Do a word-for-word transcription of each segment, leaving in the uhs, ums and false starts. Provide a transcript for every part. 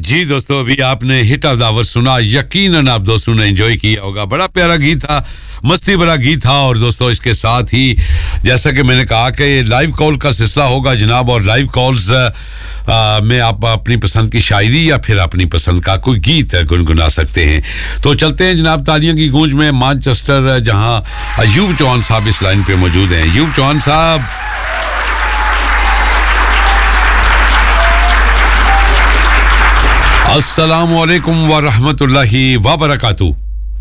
जी दोस्तों, अभी आपने हिट ऑफ द आवर सुना, यकीनन आप दोस्तों ने एंजॉय किया होगा। बड़ा प्यारा गीत था, मस्ती भरा गीत था। और दोस्तों इसके साथ ही जैसा कि मैंने कहा कि लाइव कॉल का सिलसिला होगा जनाब, और लाइव कॉल्स में आप अपनी पसंद की शायरी या फिर अपनी पसंद का कोई गीत गुनगुना सकते हैं। तो चलते हैं जनाब तालियों की गूंज में मैनचेस्टर, जहां अयूब चौहान साहब इस लाइन पे मौजूद हैं। अयूब चौहान साहब, अस्सलाम वालेकुम व रहमतुल्लाहि व बरकातहू।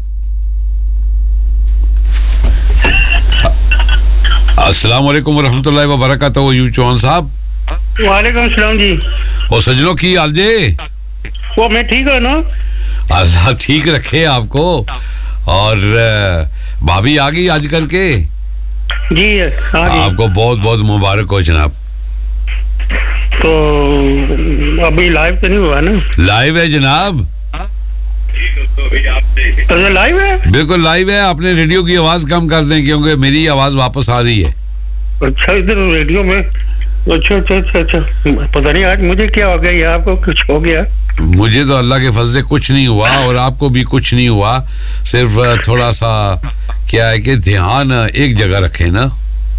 अस्सलाम वालेकुम व रहमतुल्लाहि व बरकातहू अयूब चौहान साहब। वालेकुम सलाम जी। और सजनों की हाल जे? वो मैं ठीक है ना? अल्लाह ठीक रखे आपको। और भाभी आ गई आज करके? जी आ गई। आपको बहुत बहुत मुबारक हो जनाब। तो अभी लाइव तो नहीं हुआ ना? लाइव है जनाब। तो लाइव है? बिल्कुल लाइव है। आपने रेडियो की आवाज कम कर दें क्योंकि मेरी आवाज वापस आ रही है। अच्छा, इधर रेडियो में? अच्छा अच्छा अच्छा अच्छा पता नहीं आज मुझे क्या हो गया, या आपको कुछ हो गया? मुझे तो अल्लाह के फजल से कुछ नहीं हुआ और आपको भी कुछ नहीं हुआ। सिर्फ थोड़ा सा क्या है कि ध्यान एक जगह रखें ना।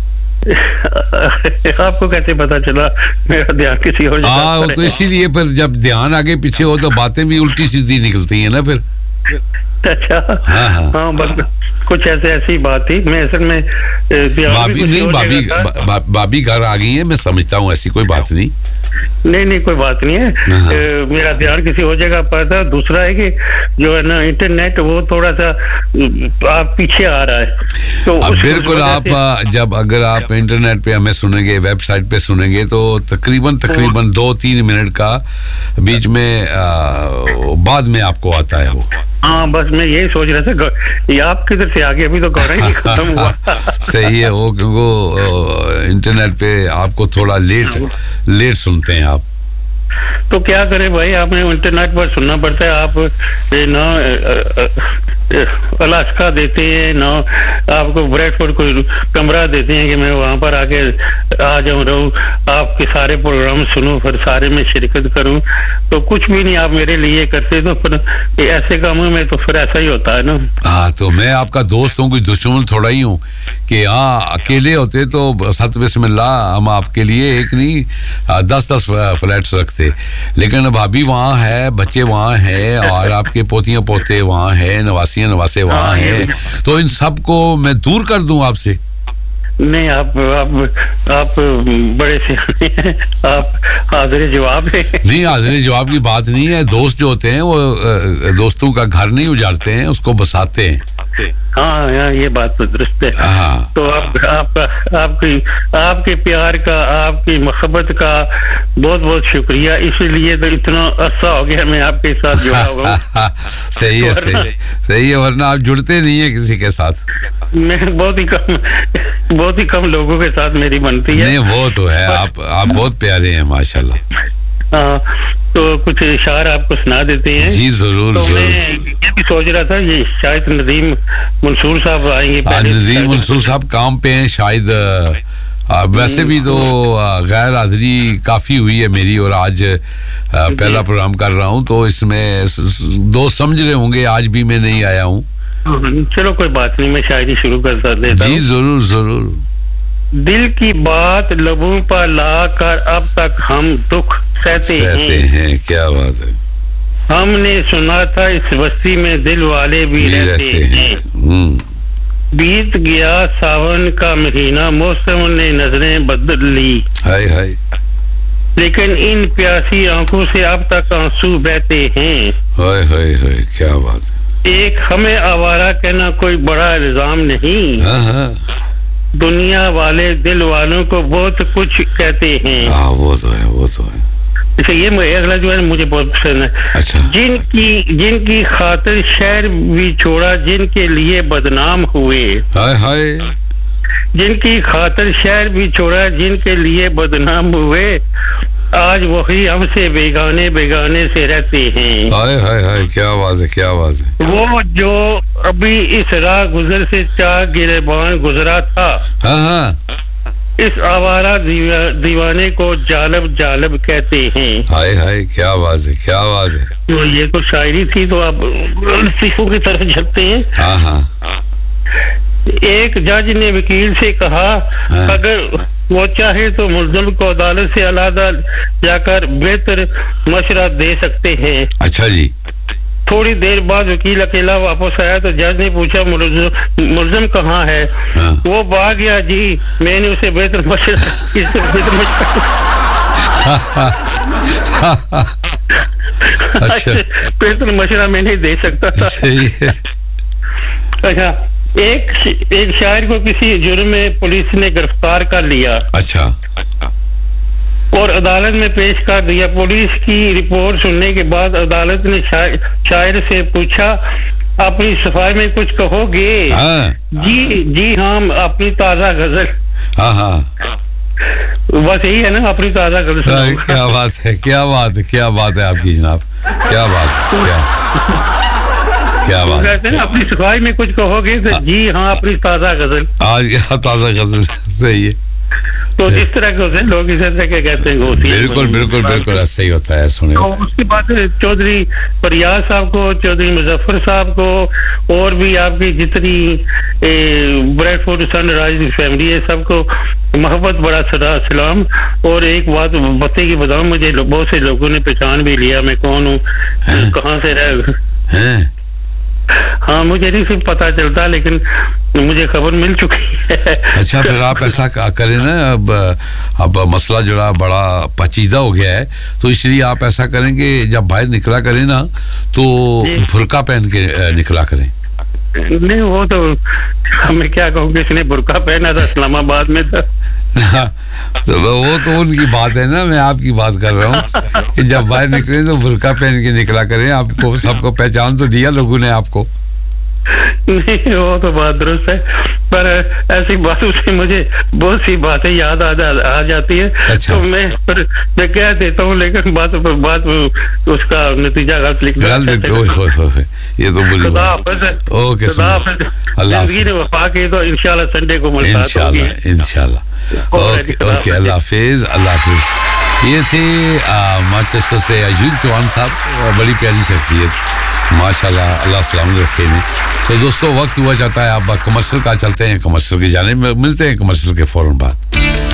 आपको कैसे पता चला मेरा ध्यान किसी और जगह? हाँ, तो इसीलिए फिर जब ध्यान आगे पीछे हो तो बातें भी उल्टी सीधी निकलती हैं ना फिर। अच्छा हाँ हाँ, हाँ बस कुछ ऐसे ऐसी बात थी। मैं असल में भाभी नहीं भाभी भाभी घर आ गई है, मैं समझता हूँ ऐसी कोई बात नहीं। नहीं नहीं कोई बात नहीं है। ए, मेरा ध्यान किसी और जगह पर था। दूसरा है कि जो है ना इंटरनेट वो थोड़ा सा आप पीछे आ रहा है। तो अब बिल्कुल आप जब अगर आप इंटरनेट पे हमें सुनेंगे, वेबसाइट पे सुनेंगे, तो तकरीबन तकरीबन दो तीन मिनट का बीच में आ, बाद में आपको आता है वो। हाँ बस मैं यही सोच रहा था, ये आप किधर से आ गए? अभी तो गौरव ही खत्म हुआ। सही है वो, क्योंकि इंटरनेट पे आपको थोड़ा लेट लेट सुनते हैं आप। तो क्या करें भाई, आपने इंटरनेट पर सुनना पड़ता है। आप ना अलास्का देते हैं ना, आपको ब्रेडफोर्ड कोई कमरा देते हैं कि मैं वहां पर आके आ जाऊं, रहूं, आपके सारे प्रोग्राम सुनूं, फिर सारे में शिरकत करूं। तो कुछ भी नहीं आप मेरे लिए करते, तो फिर ऐसे कामों में तो फिर ऐसा ही होता है ना। हाँ, तो मैं आपका दोस्त हूँ, कोई दुश्मन थोड़ा ही हूँ कि हाँ अकेले होते तो सत बिस्मिल्लाह हम आपके लिए एक नहीं दस दस फ्लैट्स रखते। लेकिन भाभी वहाँ है, बच्चे वहाँ हैं, और आपके पोतियां पोते वहाँ हैं, नवासियां नवासे वहाँ हैं, तो इन सब को मैं दूर कर दूं आपसे? नहीं, आप आप आप बड़े से आप हाजिर जवाब है। नहीं, हाजिर जवाब की बात नहीं है। दोस्त जो होते हैं वो दोस्तों का घर नहीं उजाड़ते हैं, उसको बसाते हैं। हाँ यार, ये बात तो दुरुस्त है। हाँ। तो आप आपका आपकी आपके प्यार का, आपकी मोहब्बत का बहुत बहुत शुक्रिया। इसीलिए तो इतना अरसा हो गया मैं आपके साथ जुड़ा हुआ हूँ। सही है, सही सही है, वरना आप जुड़ते नहीं है किसी के साथ। मैं बहुत ही कम बहुत ही कम लोगों के साथ मेरी बनती है। नहीं वो तो है, आप आप बहुत प्यारे हैं माशाल्लाह। हाँ, तो कुछ इशार आपको सुना देते हैं। जी जरूर तो जरूर। मैं ये भी सोच रहा था, ये शायद नदीम मंसूर साहब आएंगे। नदीम मंसूर साहब काम पे हैं शायद। आ, वैसे भी तो गैर हाजिरी काफ़ी हुई है मेरी, और आज आ, पहला प्रोग्राम कर रहा हूँ, तो इसमें दोस्त समझ रहे होंगे आज भी मैं नहीं आया हूँ। चलो कोई बात नहीं, मैं शायरी शुरू कर देता हूँ। जी जरूर जरूर। दिल की बात लबों पर ला कर अब तक हम दुख सहते, सहते हैं।, हैं क्या बात है। हमने सुना था इस बस्ती में दिल वाले भी, भी रहते, रहते हैं, हैं। बीत गया सावन का महीना, मौसम ने नजरें बदल ली, हाय हाय, लेकिन इन प्यासी आंखों से अब तक आंसू बहते हैं। हाय हाय हाय, क्या बात है। एक हमें आवारा कहना कोई बड़ा इल्जाम नहीं। हाँ हाँ, दुनिया वाले दिल वालों को बहुत कुछ कहते हैं। हाँ वो तो है, वो तो है। अच्छा, ये अगला जो है मुझे बहुत पसंद है। अच्छा। जिनकी जिनकी खातिर शहर भी छोड़ा, जिनके लिए बदनाम हुए, हाय हाय, जिनकी खातिर शहर भी छोड़ा, जिनके लिए बदनाम हुए, आज वही हमसे बेगाने बेगाने से रहते हैं। हाय हाय हाय, क्या बात है, क्या बात है। वो जो अभी इस राह गुजर से चाह गिरबान गुजरा था, हाँ हाँ, इस आवारा दीवा, दीवाने को जालब जालब कहते हैं। हाय हाय क्या बात है, क्या बात है। तो ये तो शायरी थी, तो आप सिखों की तरफ झुकते हैं। हाँ हाँ। एक जज ने वकील से कहा, हाँ। अगर वो चाहे तो मुल्ज़िम को अदालत से अलहदा जाकर बेहतर मशवरा दे सकते हैं। अच्छा जी। थोड़ी देर बाद वकील अकेला वापस आया तो जज ने पूछा, मुल्ज़िम कहाँ है? हाँ। वो भाग गया जी, मैंने उसे बेहतर मशवरा अच्छा, बेहतर मशवरा मैं नहीं दे सकता था। सही है। अच्छा, एक एक शायर को किसी जुर्म में पुलिस ने गिरफ्तार कर लिया। अच्छा। और अदालत में पेश कर दिया। पुलिस की रिपोर्ट सुनने के बाद अदालत ने शायर, शायर से पूछा, अपनी सफाई में कुछ कहोगे? हाँ। जी जी हाँ, अपनी ताजा गजल। हाँ हाँ, बस यही है ना, अपनी ताजा गजल। हाँ, क्या बात है, क्या बात है, क्या बात है आपकी जनाब, क्या बात है, क्या क्या बात कहते हैं ना, अपनी सफाई में कुछ कहोगे तो जी हाँ, अपनी ताजा गजल। आज ताजा गजल, सही है। तो जिस तरह के होते हैं लोग, इस तरह के कहते हैं गोसी। बिल्कुल बिल्कुल बिल्कुल ऐसा ही होता है। सुने। तो उसके बाद चौधरी फरियाद साहब को, चौधरी मुजफ्फर साहब को, और भी आपकी जितनी ब्रेडफोर्ड सनराइज फैमिली है, सबको मोहब्बत बड़ा सदा सलाम। और एक बात बत्ती की बताऊं, मुझे बहुत से लोगों ने पहचान भी लिया मैं कौन हूँ, कहाँ से रह। हाँ, मुझे नहीं सिर्फ पता चलता, लेकिन मुझे खबर मिल चुकी है। अच्छा, फिर आप ऐसा करें ना, अब अब मसला जो बड़ा पचीदा हो गया है, तो इसलिए आप ऐसा करें कि जब बाहर निकला करें ना, तो बुर्का पहन के निकला करें। नहीं, वो तो मैं क्या कहूँ, किसने बुर्का पहना था, इस्लामाबाद में था। तो वो तो उनकी बात है ना, मैं आपकी बात कर रहा हूँ कि जब बाहर निकले तो बुर्का पहन के निकला करें। आपको सबको पहचान तो दिया लोगों ने आपको। नहीं, वो तो बात दुरुस्त है, पर ऐसी बातों से मुझे बहुत सी बातें याद आ, जा, आ जाती है। अच्छा। तो मैं पर मैं कह देता हूँ, लेकिन बात पर बात उसका नतीजा गलत लिख देता हूँ। ये तो बुरी बात है। ओके, जिंदगी ने वफा की तो इंशाल्लाह संडे को मुलाकात होगी। इंशाल्लाह। ओके ओके, अल्लाह हाफिज, अल्लाह हाफिज। ये थे मैनचेस्टर से अयूब चौहान साहब, बड़ी प्यारी शख्सियत, माशाल्लाह, अल्लाह सलामत रखे ने। तो दोस्तों, वक्त हुआ जाता है, आप कमर्शियल का चलते हैं, कमर्शियल की जाने में मिलते हैं कमर्शियल के फौरन बाद।